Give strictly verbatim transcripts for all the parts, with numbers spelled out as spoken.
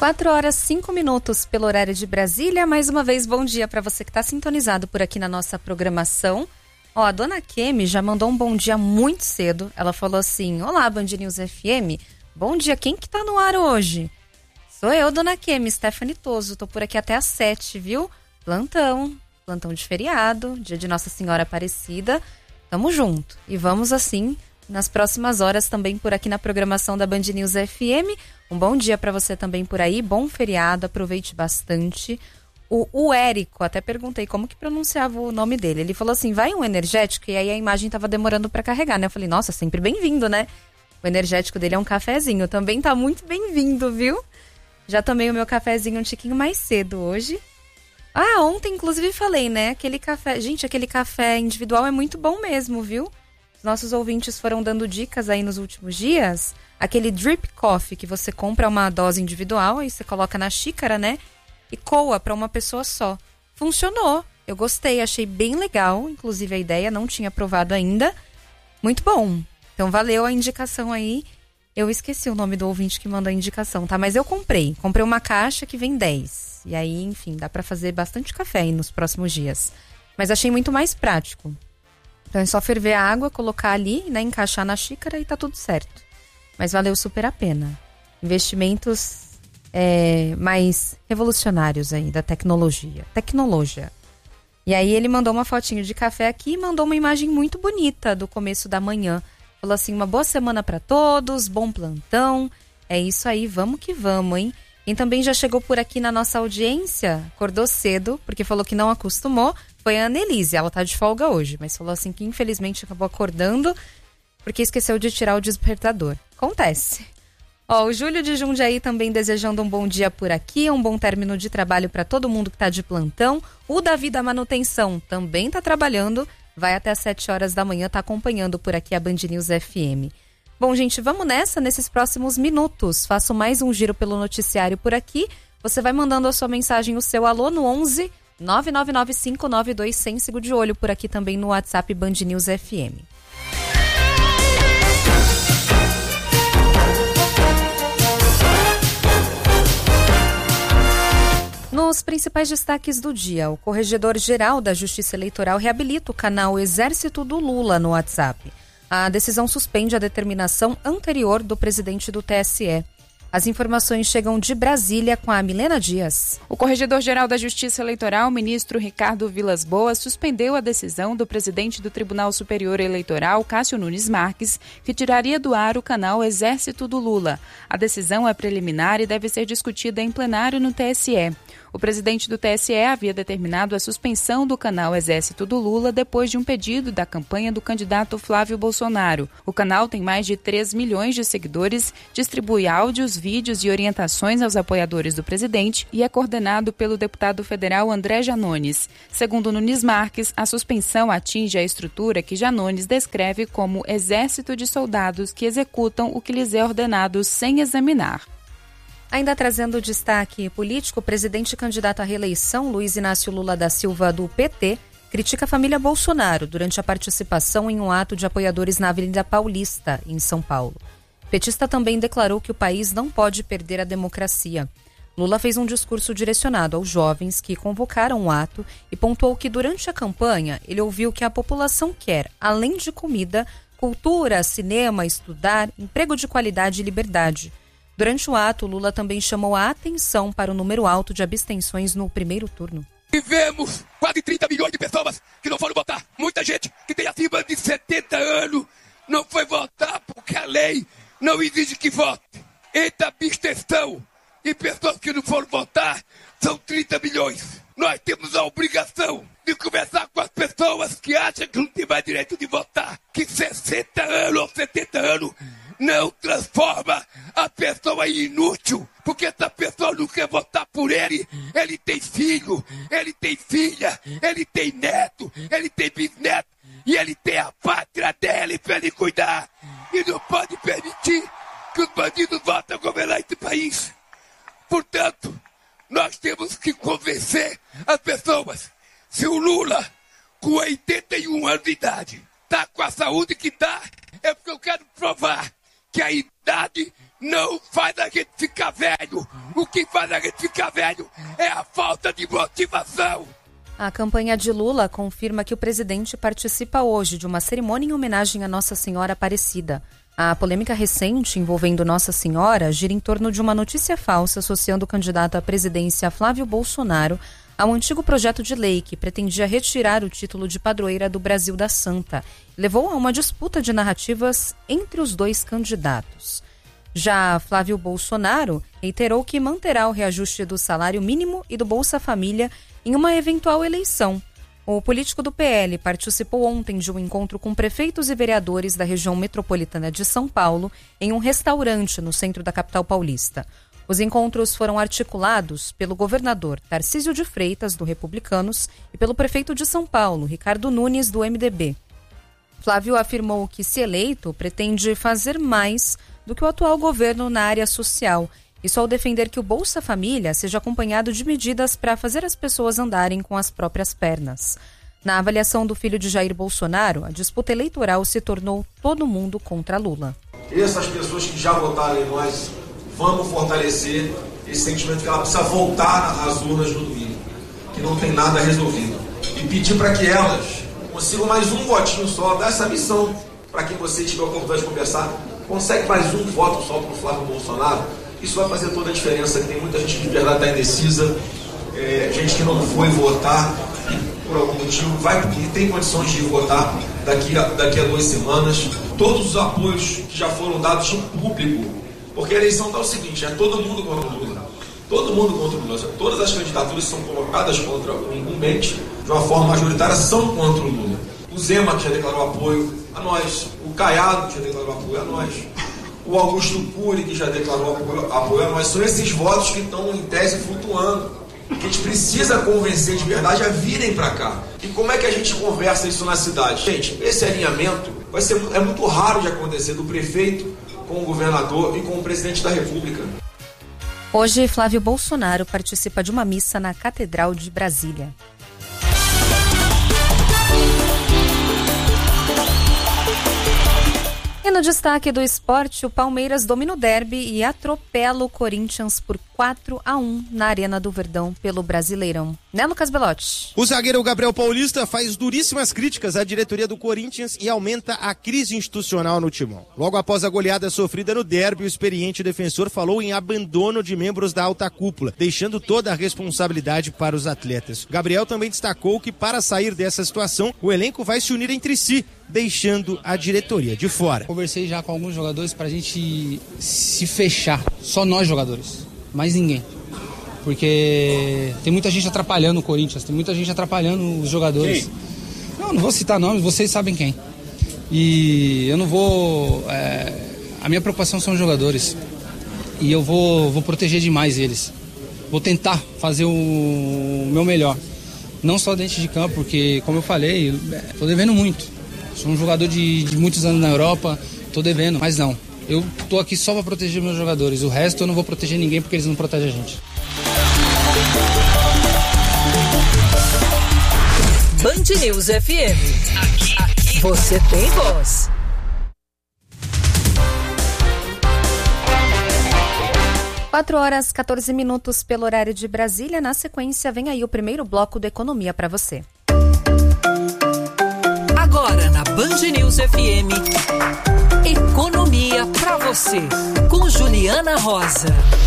quatro horas, cinco minutos pelo horário de Brasília. Mais uma vez, bom dia para você que está sintonizado por aqui na nossa programação. Ó, a dona Kemi já mandou um bom dia muito cedo. Ela falou assim: olá, Band News F M. Bom dia, quem que tá no ar hoje? Sou eu, dona Kemi, Stephanie Toso. Tô por aqui até às sete, viu? Plantão, plantão de feriado, dia de Nossa Senhora Aparecida. Tamo junto. E vamos assim nas próximas horas também por aqui na programação da Band News F M. Um bom dia para você também por aí, bom feriado, aproveite bastante. O, o Érico, até perguntei como que pronunciava o nome dele. Ele falou assim, vai um energético, e aí a imagem tava demorando para carregar, né? Eu falei, nossa, sempre bem-vindo, né? O energético dele é um cafezinho, também tá muito bem-vindo, viu? Já tomei o meu cafezinho um tiquinho mais cedo hoje. Ah, ontem inclusive falei, né? Aquele café, gente, aquele café individual é muito bom mesmo, viu? Nossos ouvintes foram dando dicas aí nos últimos dias. Aquele drip coffee que você compra uma dose individual, aí você coloca na xícara, né? E coa para uma pessoa só. Funcionou. Eu gostei, achei bem legal. Inclusive a ideia, não tinha provado ainda. Muito bom. Então valeu a indicação aí. Eu esqueci o nome do ouvinte que mandou a indicação, tá? Mas eu comprei. Comprei uma caixa que vem dez. E aí, enfim, dá para fazer bastante café aí nos próximos dias. Mas achei muito mais prático. Então é só ferver a água, colocar ali, né, encaixar na xícara e tá tudo certo. Mas valeu super a pena. Investimentos é, mais revolucionários aí da tecnologia. Tecnologia. E aí ele mandou uma fotinho de café aqui e mandou uma imagem muito bonita do começo da manhã. Falou assim, uma boa semana para todos, bom plantão. É isso aí, vamos que vamos, hein? Quem também já chegou por aqui na nossa audiência, acordou cedo, porque falou que não acostumou, foi a Annelise. Ela tá de folga hoje, mas falou assim que infelizmente acabou acordando porque esqueceu de tirar o despertador. Acontece. Ó, o Júlio de Jundiaí também desejando um bom dia por aqui, um bom término de trabalho para todo mundo que tá de plantão. O Davi da Manutenção também tá trabalhando, vai até às sete horas da manhã, tá acompanhando por aqui a Band News F M. Bom, gente, vamos nessa, nesses próximos minutos. Faço mais um giro pelo noticiário por aqui. Você vai mandando a sua mensagem, o seu alô no onze nove nove nove cinco nove dois zero zero. Siga de olho por aqui também no WhatsApp Band News F M. Nos principais destaques do dia, o Corregedor-Geral da Justiça Eleitoral reabilita o canal Exército do Lula no WhatsApp. A decisão suspende a determinação anterior do presidente do T S E. As informações chegam de Brasília com a Milena Dias. O Corregedor-Geral da Justiça Eleitoral, ministro Ricardo Vilas Boas, suspendeu a decisão do presidente do Tribunal Superior Eleitoral, Cássio Nunes Marques, que tiraria do ar o canal Exército do Lula. A decisão é preliminar e deve ser discutida em plenário no T S E. O presidente do T S E havia determinado a suspensão do canal Exército do Lula depois de um pedido da campanha do candidato Flávio Bolsonaro. O canal tem mais de três milhões de seguidores, distribui áudios, vídeos e orientações aos apoiadores do presidente e é coordenado pelo deputado federal André Janones. Segundo Nunes Marques, a suspensão atinge a estrutura que Janones descreve como exército de soldados que executam o que lhes é ordenado sem examinar. Ainda trazendo destaque político, o presidente candidato à reeleição, Luiz Inácio Lula da Silva, do P T, critica a família Bolsonaro durante a participação em um ato de apoiadores na Avenida Paulista, em São Paulo. O petista também declarou que o país não pode perder a democracia. Lula fez um discurso direcionado aos jovens que convocaram o ato e pontuou que durante a campanha ele ouviu que a população quer, além de comida, cultura, cinema, estudar, emprego de qualidade e liberdade. Durante o ato, Lula também chamou a atenção para o número alto de abstenções no primeiro turno. Tivemos quase trinta milhões de pessoas que não foram votar. Muita gente que tem acima de setenta anos não foi votar porque a lei não exige que vote. Entre abstenção e pessoas que não foram votar, são trinta milhões. Nós temos a obrigação de conversar com as pessoas que acham que não tem mais direito de votar. Que sessenta anos ou setenta anos não transforma a pessoa em inútil, porque essa pessoa não quer votar por ele. Ele tem filho, ele tem filha, ele tem neto, ele tem bisneto, e ele tem a pátria dele para ele cuidar. E não pode permitir que os bandidos voltem a governar esse país. Portanto, nós temos que convencer as pessoas. Se o Lula, com oitenta e um anos de idade, está com a saúde que está, é porque eu quero provar que a idade não faz a gente ficar velho. O que faz a gente ficar velho é a falta de motivação. A campanha de Lula confirma que o presidente participa hoje de uma cerimônia em homenagem a Nossa Senhora Aparecida. A polêmica recente envolvendo Nossa Senhora gira em torno de uma notícia falsa associando o candidato à presidência Flávio Bolsonaro ao antigo projeto de lei que pretendia retirar o título de padroeira do Brasil da Santa. Levou a uma disputa de narrativas entre os dois candidatos. Já Flávio Bolsonaro reiterou que manterá o reajuste do salário mínimo e do Bolsa Família em uma eventual eleição. O político do P L participou ontem de um encontro com prefeitos e vereadores da região metropolitana de São Paulo em um restaurante no centro da capital paulista. Os encontros foram articulados pelo governador Tarcísio de Freitas, do Republicanos, e pelo prefeito de São Paulo, Ricardo Nunes, do M D B. Flávio afirmou que, se eleito, pretende fazer mais do que o atual governo na área social, isso ao defender que o Bolsa Família seja acompanhado de medidas para fazer as pessoas andarem com as próprias pernas. Na avaliação do filho de Jair Bolsonaro, a disputa eleitoral se tornou todo mundo contra Lula. Essas pessoas que já votaram em nós, vamos fortalecer esse sentimento que ela precisa voltar às urnas no domingo, que não tem nada resolvido. E pedir para que elas consigam mais um votinho só, dar essa missão para quem você tiver a oportunidade de conversar, consegue mais um voto só para o Flávio Bolsonaro. Isso vai fazer toda a diferença, que tem muita gente que de verdade está indecisa, é, gente que não foi votar e por algum motivo vai e tem condições de votar daqui a, daqui a duas semanas. Todos os apoios que já foram dados são públicos, porque a eleição está o seguinte, é todo mundo contra o Lula. Todo mundo contra o Lula. Todas as candidaturas são colocadas contra o incumbente, de uma forma majoritária, são contra o Lula. O Zema, que já declarou apoio a nós, o Caiado, que já declarou apoio a nós, o Augusto Cury, que já declarou apoio, apoio a nós. São esses votos que estão, em tese, flutuando, que a gente precisa convencer de verdade a virem para cá. E como é que a gente conversa isso na cidade? Gente, esse alinhamento vai ser, é muito raro de acontecer, do prefeito com o governador e com o presidente da República. Hoje, Flávio Bolsonaro participa de uma missa na Catedral de Brasília. E no destaque do esporte, o Palmeiras domina o derby e atropela o Corinthians por quatro a um na Arena do Verdão pelo Brasileirão. Né, Lucas Belotti? O zagueiro Gabriel Paulista faz duríssimas críticas à diretoria do Corinthians e aumenta a crise institucional no timão. Logo após a goleada sofrida no derby, o experiente defensor falou em abandono de membros da alta cúpula, deixando toda a responsabilidade para os atletas. Gabriel também destacou que, para sair dessa situação, o elenco vai se unir entre si, deixando a diretoria de fora. Conversei já com alguns jogadores para a gente se fechar, só nós jogadores, mais ninguém. Porque tem muita gente atrapalhando o Corinthians, tem muita gente atrapalhando os jogadores. Quem? Não, não vou citar nomes, vocês sabem quem. E eu não vou... É, a minha preocupação são os jogadores. E eu vou, vou proteger demais eles. Vou tentar fazer o meu melhor. Não só dentro de campo, porque, como eu falei, estou devendo muito. Sou um jogador de, de muitos anos na Europa, tô devendo, mas não. Eu tô aqui só para proteger meus jogadores. O resto eu não vou proteger ninguém porque eles não protegem a gente. Band News F M. Aqui, aqui você tem voz. quatro horas e catorze minutos pelo horário de Brasília. Na sequência, vem aí o primeiro bloco do Economia para você. Agora na Band News F M, Economia pra você, com Juliana Rosa.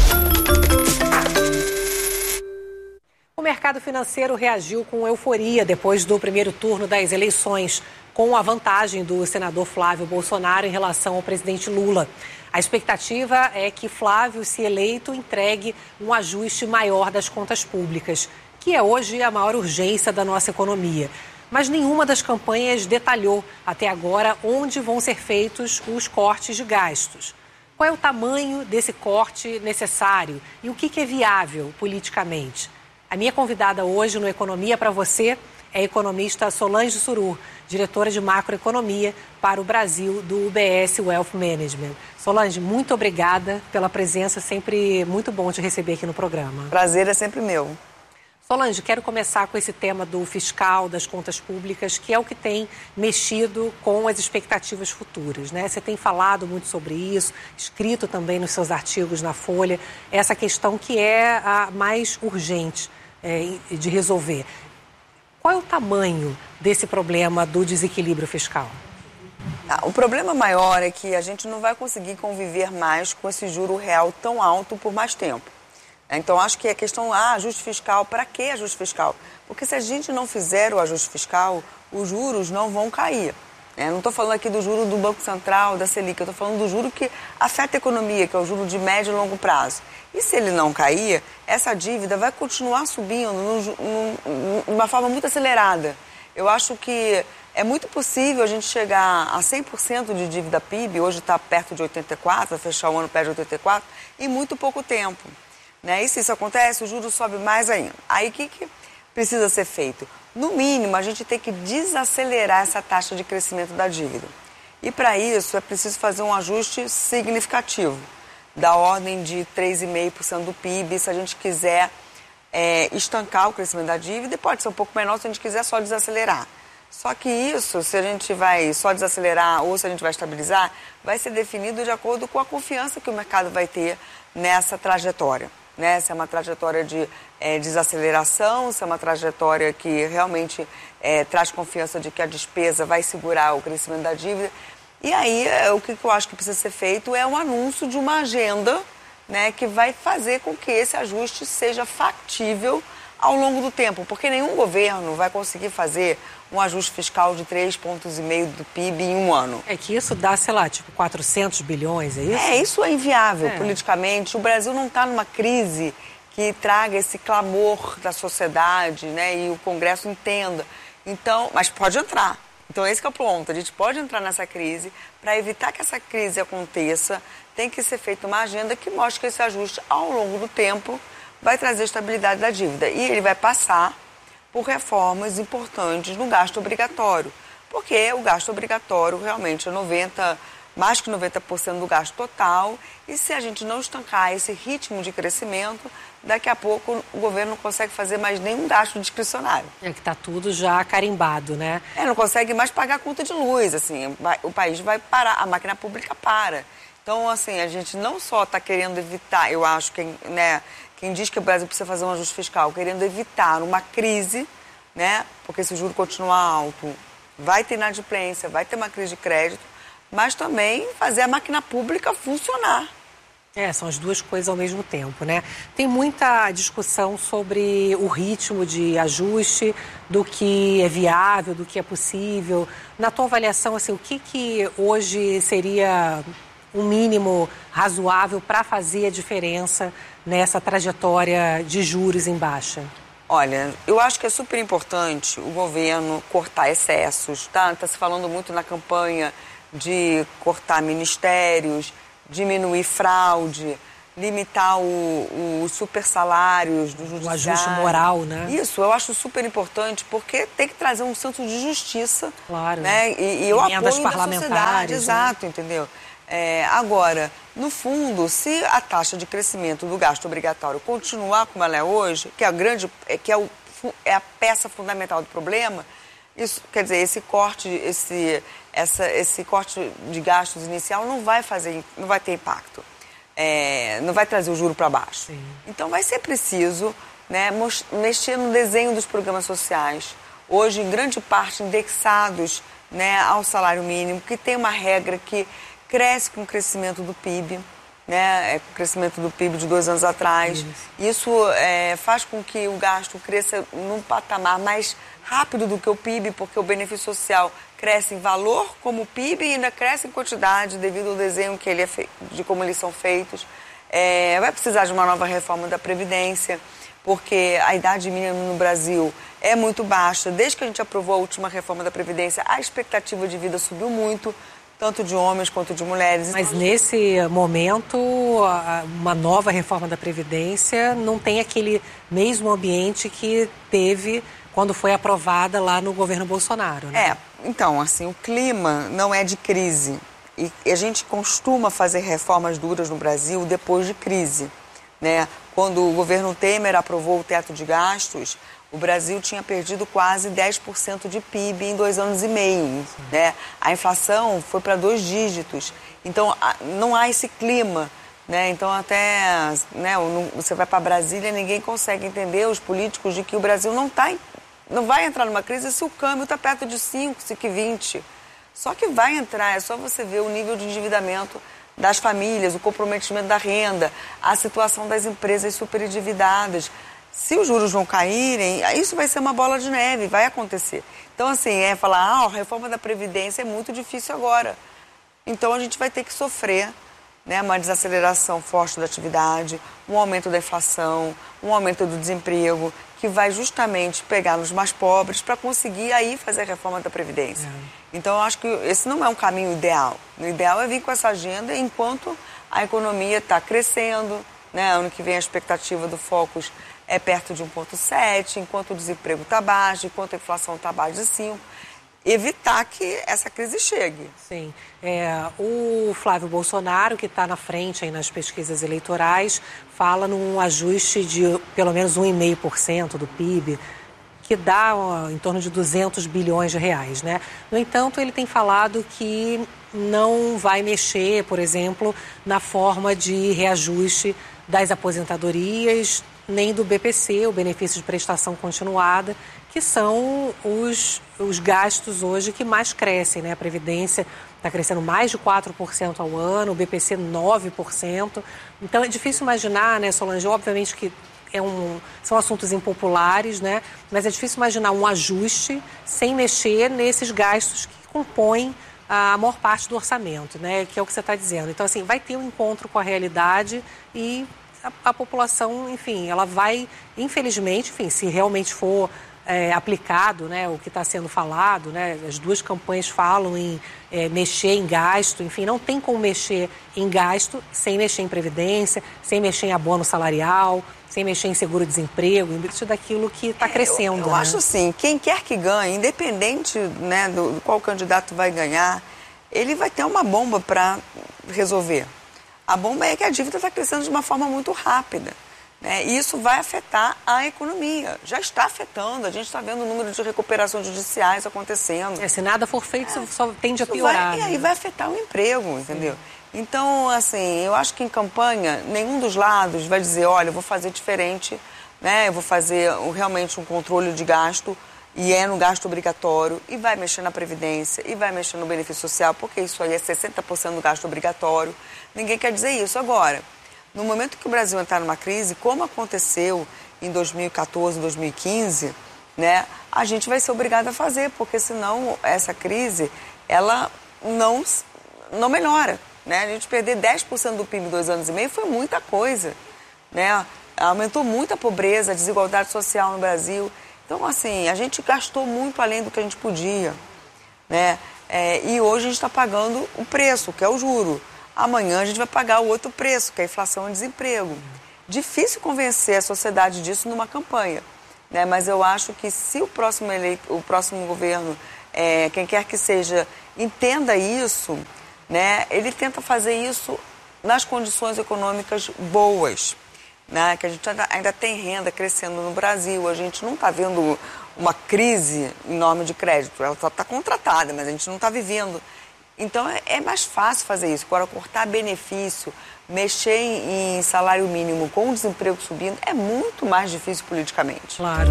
O mercado financeiro reagiu com euforia depois do primeiro turno das eleições, com a vantagem do senador Flávio Bolsonaro em relação ao presidente Lula. A expectativa é que Flávio, se eleito, entregue um ajuste maior das contas públicas, que é hoje a maior urgência da nossa economia. Mas nenhuma das campanhas detalhou até agora onde vão ser feitos os cortes de gastos. Qual é o tamanho desse corte necessário e o que é viável politicamente? A minha convidada hoje no Economia para você é a economista Solange Surur, diretora de macroeconomia para o Brasil do U B S Wealth Management. Solange, muito obrigada pela presença, sempre muito bom te receber aqui no programa. Prazer é sempre meu. Solange, quero começar com esse tema do fiscal, das contas públicas, que é o que tem mexido com as expectativas futuras, né? Você tem falado muito sobre isso, escrito também nos seus artigos na Folha, essa questão que é a mais urgente é, de resolver. Qual é o tamanho desse problema do desequilíbrio fiscal? Ah, o problema maior é que a gente não vai conseguir conviver mais com esse juro real tão alto por mais tempo. Então, acho que a questão, ah, ajuste fiscal, para que ajuste fiscal? Porque se a gente não fizer o ajuste fiscal, os juros não vão cair. Eu não estou falando aqui do juro do Banco Central, da Selic, eu estou falando do juro que afeta a economia, que é o juro de médio e longo prazo. E se ele não cair, essa dívida vai continuar subindo de uma forma muito acelerada. Eu acho que é muito possível a gente chegar a cem por cento de dívida P I B, hoje está perto de oitenta e quatro por cento, vai fechar o ano perto de oitenta e quatro por cento, em muito pouco tempo. Né? E se isso acontece, o juro sobe mais ainda. Aí o que, que precisa ser feito? No mínimo, a gente tem que desacelerar essa taxa de crescimento da dívida. E para isso é preciso fazer um ajuste significativo, da ordem de três vírgula cinco por cento do P I B, se a gente quiser é, estancar o crescimento da dívida, e pode ser um pouco menor se a gente quiser só desacelerar. Só que isso, se a gente vai só desacelerar ou se a gente vai estabilizar, vai ser definido de acordo com a confiança que o mercado vai ter nessa trajetória. Né? Se é uma trajetória de é, desaceleração, se é uma trajetória que realmente é, traz confiança de que a despesa vai segurar o crescimento da dívida. E aí, é, o que eu acho que precisa ser feito é um anúncio de uma agenda, né, que vai fazer com que esse ajuste seja factível ao longo do tempo, porque nenhum governo vai conseguir fazer um ajuste fiscal de três pontos e meio do P I B em um ano. É que isso dá, sei lá, tipo quatrocentos bilhões, é isso? É, isso é inviável é. politicamente. O Brasil não está numa crise que traga esse clamor da sociedade, né, e o Congresso entenda. Então, mas pode entrar. Então, esse que é o ponto. A gente pode entrar nessa crise. Para evitar que essa crise aconteça, tem que ser feita uma agenda que mostre que esse ajuste, ao longo do tempo, vai trazer estabilidade da dívida. E ele vai passar por reformas importantes no gasto obrigatório. Porque o gasto obrigatório realmente é noventa, mais que noventa por cento do gasto total. E se a gente não estancar esse ritmo de crescimento, daqui a pouco o governo não consegue fazer mais nenhum gasto discricionário. É que está tudo já carimbado, né? É, não consegue mais pagar a conta de luz, assim, vai, o país vai parar, a máquina pública para. Então, assim, a gente não só está querendo evitar, eu acho que, né, quem diz que o Brasil precisa fazer um ajuste fiscal, querendo evitar uma crise, né, porque se o juro continuar alto, vai ter inadimplência, vai ter uma crise de crédito, mas também fazer a máquina pública funcionar. É, são as duas coisas ao mesmo tempo, né? Tem muita discussão sobre o ritmo de ajuste, do que é viável, do que é possível. Na tua avaliação, assim, o que, que hoje seria um mínimo razoável para fazer a diferença nessa trajetória de juros em baixa? Olha, eu acho que é super importante o governo cortar excessos, tá? Está se falando muito na campanha de cortar ministérios, diminuir fraude, limitar os super salários do judiciário. O ajuste moral, né? Isso, eu acho super importante, porque tem que trazer um senso de justiça. Claro. Né? E, e eu apoio da sociedade, né? exato, entendeu? É, agora, no fundo, se a taxa de crescimento do gasto obrigatório continuar como ela é hoje, que é a grande, que é, o, é a peça fundamental do problema, isso, quer dizer, esse corte, esse, essa, esse corte de gastos inicial não vai fazer, não vai ter impacto, é, não vai trazer o juro para baixo. Sim. Então, vai ser preciso, né, mexer no desenho dos programas sociais, hoje em grande parte indexados, né, ao salário mínimo, que tem uma regra que cresce com o crescimento do P I B, né? É, com o crescimento do P I B de dois anos atrás. Isso, Isso é, faz com que o gasto cresça num patamar mais rápido do que o P I B, porque o benefício social cresce em valor como o P I B e ainda cresce em quantidade devido ao desenho que ele é fe... de como eles são feitos. É, vai precisar de uma nova reforma da Previdência, porque a idade mínima no Brasil é muito baixa. Desde que a gente aprovou a última reforma da Previdência, a expectativa de vida subiu muito, tanto de homens quanto de mulheres. Mas então, nesse momento, uma nova reforma da Previdência não tem aquele mesmo ambiente que teve quando foi aprovada lá no governo Bolsonaro, né? É, então, assim, o clima não é de crise. E a gente costuma fazer reformas duras no Brasil depois de crise. né? Quando o governo Temer aprovou o teto de gastos, o Brasil tinha perdido quase dez por cento de P I B em dois anos e meio, né? A inflação foi para dois dígitos. Então, não há esse clima, né? Então, até, né, você vai para Brasília, ninguém consegue entender, os políticos, de que o Brasil não, tá, não vai entrar numa crise se o câmbio está perto de cinco, cinco e vinte. Só que vai entrar, é só você ver o nível de endividamento das famílias, o comprometimento da renda, a situação das empresas superendividadas. Se os juros vão caírem, isso vai ser uma bola de neve, vai acontecer. Então, assim, é falar, ah, a reforma da Previdência é muito difícil agora. Então, a gente vai ter que sofrer, né, uma desaceleração forte da atividade, um aumento da inflação, um aumento do desemprego, que vai justamente pegar nos mais pobres para conseguir aí fazer a reforma da Previdência. É. Então, eu acho que esse não é um caminho ideal. O ideal é vir com essa agenda enquanto a economia está crescendo, né? Ano que vem a expectativa do Focus é perto de um vírgula sete, enquanto o desemprego está baixo, enquanto a inflação está abaixo de cinco. Evitar que essa crise chegue. Sim. É, o Flávio Bolsonaro, que está na frente aí nas pesquisas eleitorais, fala num ajuste de pelo menos um vírgula cinco por cento do P I B, que dá ó, em torno de duzentos bilhões de reais, né? No entanto, ele tem falado que não vai mexer, por exemplo, na forma de reajuste das aposentadorias, nem do B P C, o benefício de prestação continuada, que são os, os gastos hoje que mais crescem, né? A Previdência está crescendo mais de quatro por cento ao ano, o B P C nove por cento. Então é difícil imaginar, né, Solange? Obviamente que é um, são assuntos impopulares, né? Mas é difícil imaginar um ajuste sem mexer nesses gastos que compõem a maior parte do orçamento, né? Que é o que você está dizendo. Então, assim, vai ter um encontro com a realidade e a, a população, enfim, ela vai, infelizmente, enfim, se realmente for É, aplicado, né, o que está sendo falado, né, as duas campanhas falam em é, mexer em gasto, enfim, não tem como mexer em gasto sem mexer em previdência, sem mexer em abono salarial, sem mexer em seguro-desemprego, isso daquilo que está crescendo. Eu, eu né? acho assim, quem quer que ganhe, independente, né, do, do qual candidato vai ganhar, ele vai ter uma bomba para resolver. A bomba é que a dívida está crescendo de uma forma muito rápida. Né? E isso vai afetar a economia. Já está afetando. A gente está vendo o número de recuperações judiciais acontecendo. É, se nada for feito, é. só tende a isso piorar. Vai, né? E aí vai afetar o emprego, entendeu? Sim. Então, assim, eu acho que em campanha, nenhum dos lados vai dizer, olha, eu vou fazer diferente, né? Eu vou fazer realmente um controle de gasto, e é no gasto obrigatório, e vai mexer na Previdência, e vai mexer no benefício social, porque isso aí é sessenta por cento do gasto obrigatório. Ninguém quer dizer isso agora. No momento que o Brasil entrar numa crise, como aconteceu em dois mil e quatorze, dois mil e quinze, né, a gente vai ser obrigado a fazer, porque senão essa crise, ela não, não melhora. Né? A gente perder dez por cento do P I B em dois anos e meio foi muita coisa. Né? Aumentou muito a pobreza, a desigualdade social no Brasil. Então, assim, a gente gastou muito além do que a gente podia. Né? É, e hoje a gente está pagando o preço, que é o juro. Amanhã a gente vai pagar o outro preço, que é a inflação e o desemprego. Difícil convencer a sociedade disso numa campanha, né? Mas eu acho que se o próximo, eleito, o próximo governo, é, quem quer que seja, entenda isso, né? Ele tenta fazer isso nas condições econômicas boas, né? Que a gente ainda, ainda tem renda crescendo no Brasil, a gente não está vendo uma crise enorme de crédito, ela só está contratada, mas a gente não está vivendo. Então, é, é mais fácil fazer isso. Agora, cortar benefício, mexer em, em salário mínimo com o desemprego subindo, é muito mais difícil politicamente. Claro.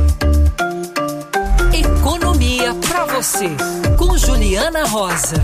Economia pra você, com Juliana Rosa.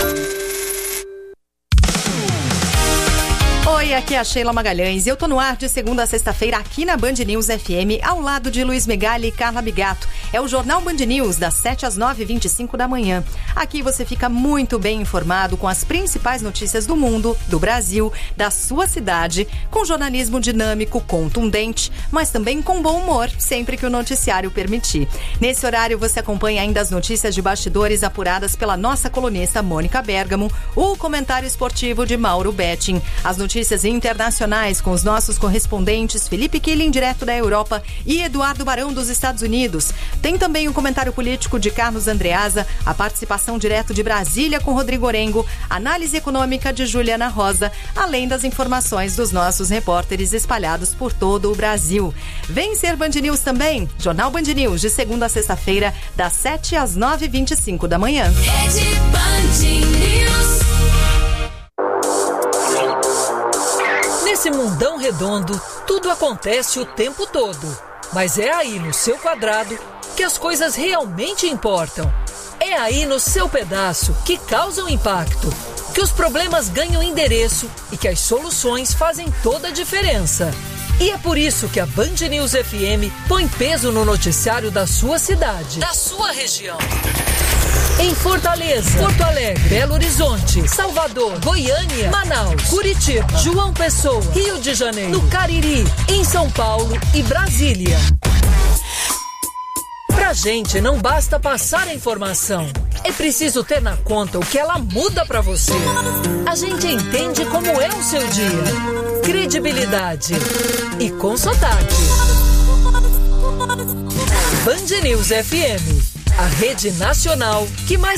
Oi, aqui é a Sheila Magalhães e eu tô no ar de segunda a sexta-feira aqui na Band News F M, ao lado de Luiz Megali e Carla Bigato. É o Jornal Band News, das sete às nove e vinte e cinco da manhã. Aqui você fica muito bem informado com as principais notícias do mundo, do Brasil, da sua cidade, com jornalismo dinâmico, contundente, mas também com bom humor, sempre que o noticiário permitir. Nesse horário você acompanha ainda as notícias de bastidores apuradas pela nossa colunista Mônica Bergamo, o comentário esportivo de Mauro Betting, as notícias notícias internacionais com os nossos correspondentes Felipe Killing, direto da Europa, e Eduardo Barão, dos Estados Unidos. Tem também o comentário político de Carlos Andreasa, a participação direto de Brasília com Rodrigo Orengo, análise econômica de Juliana Rosa, além das informações dos nossos repórteres espalhados por todo o Brasil. Vem ser Band News também, Jornal Band News, de segunda a sexta-feira, das sete às nove e vinte e cinco da manhã. Rede Band News. Nesse mundão redondo, tudo acontece o tempo todo. Mas é aí no seu quadrado que as coisas realmente importam. É aí no seu pedaço que causam impacto, que os problemas ganham endereço e que as soluções fazem toda a diferença. E é por isso que a Band News F M põe peso no noticiário da sua cidade, da sua região. Em Fortaleza, Porto Alegre, Belo Horizonte, Salvador, Goiânia, Manaus, Curitiba, João Pessoa, Rio de Janeiro, no Cariri, em São Paulo e Brasília. Pra gente não basta passar a informação, é preciso ter na conta o que ela muda pra você. A gente entende como é o seu dia. Credibilidade e com sotaque. Band News F M, a rede nacional que mais